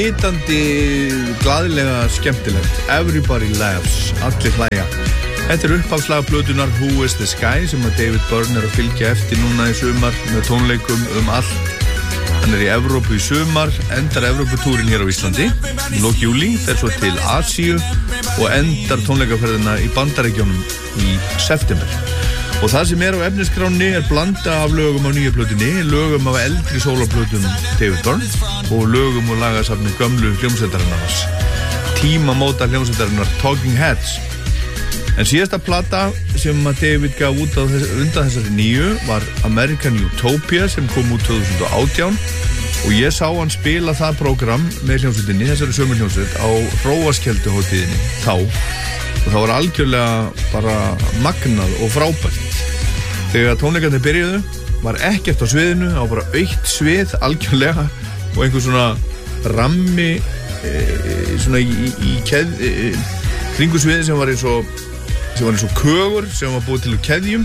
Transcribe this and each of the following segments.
Hitandi, glaðilega skemmtilegt. Everybody laughs, allir hlæja. Þetta upphafslag plötunar Who is the Sky sem að David Byrne að fylgja eftir núna í sumar með tónleikum allt. Hann í Evrópu í sumar, endar Evróputúrin hér á Íslandi í lok júlí, fer svo til Asíu og endar tónleikaferðina í Bandaríkjunum í september. Og það sem á efniskránni blanda af lögum af nýju plötunni, lögum af eldri sólarplötum David Byrne og lögum og lagasafni gömlu hljómsveitarinnar tímamóta hljómsveitarinnar Talking Heads. En síðasta plata sem David gaf út undan þessari nýju var American Utopia sem kom út 2018 og ég sá hann spila það prógram með hljómsveitinni, þessari sömu hljómsveit á Hróarskelduhátíðinni þá og það var algjörlega bara magnað og frábært. Þegar tónleikarnir byrjuðu var ekkert á sviðinu, það var bara autt svið algjörlega og einhver svona rammi svona í kringu sviði sem var eins og kögur sem var búið til úr keðjum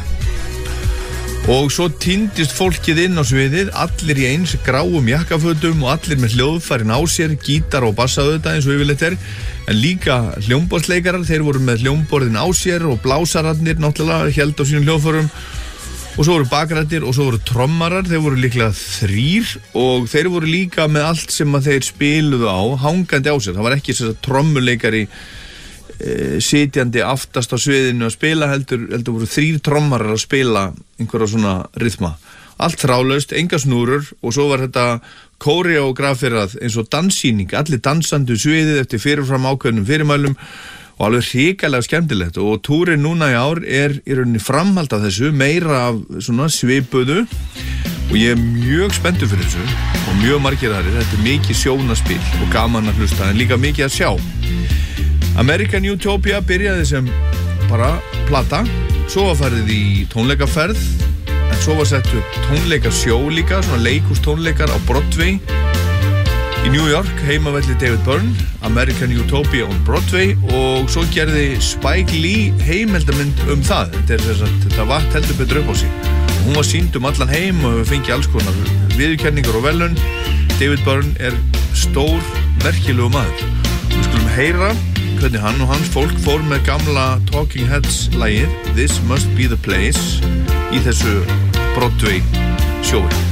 og svo týndist fólkið inn á sviðið, allir í eins gráum jakkafötum og allir með hljóðfærin á sér, gítar og bassaðauta eins og yfirleitt en líka hljómborðsleikarar, þeir voru með hljómborðin á sér og blásararnir náttúrulega héldu á sínum hljóðfærum og svo voru bakrættir og svo voru trommarar, þeir voru líklega 3 og þeir voru líka með allt sem að þeir spiluðu á, hangandi á sér, það var ekki þess að trommuleikari sitjandi aftast á sviðinu að spila heldur voru 3 trommarar að spila einhverja svona rytma allt þrálaust, enga snúrur og svo var þetta kóreografirað eins og danssýning, allir dansandi sviðið eftir fyrirfram ákveðnum fyrirmælum og alveg hrikalega skemmtilegt og túrin núna í ár í rauninni framhald af þessu, meira af svona svipuðu og ég mjög spenntur fyrir þessu og mjög margir aðrir, þetta mikið sjónaspil og gaman að hlusta en líka mikið að sjá. American Utopia byrjaði sem bara plata, svo var farið í tónleikaferð, en svo var sett upp tónleikasjó líka, svona leikhústónleikar á Broadway í New York, heimavelli David Byrne, American Utopia on Broadway og svo gerði Spike Lee heimildamynd það, þetta vatt heldur betur upp á sig. Hún var sýnd allan heim og við fengið alls konar viðurkenningar og velun. David Byrne stór, merkilegu maður. Við skulum heyra hvernig hann og hans fólk fór með gamla Talking Heads lagið This Must Be the Place í þessu Broadway sjói.